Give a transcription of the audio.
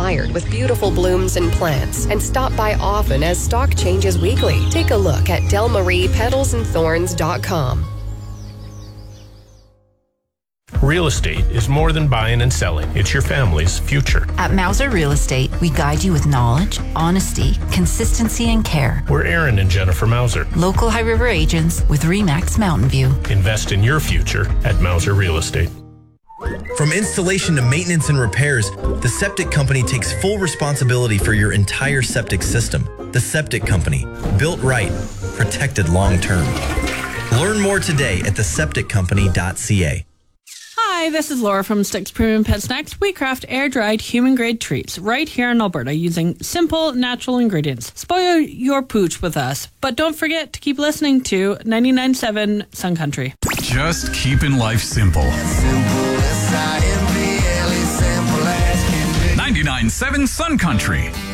inspired with beautiful blooms and plants, and stop by often as stock changes weekly. Take a look at delmariepetalsandthorns.com. Real estate is more than buying and selling. It's your family's future. At Mauser Real Estate, we guide you with knowledge, honesty, consistency, and care. We're Aaron and Jennifer Mauser. Local High River agents with RE/MAX Mountain View. Invest in your future at Mauser Real Estate. From installation to maintenance and repairs, the Septic Company takes full responsibility for your entire septic system. The Septic Company, built right, protected long term. Learn more today at thesepticcompany.ca. Hi, this is Laura from Sticks Premium Pet Snacks. We craft air-dried, human-grade treats right here in Alberta using simple, natural ingredients. Spoil your pooch with us, but don't forget to keep listening to 99.7 Sun Country. Just keeping life simple. 99.7 Sun Country.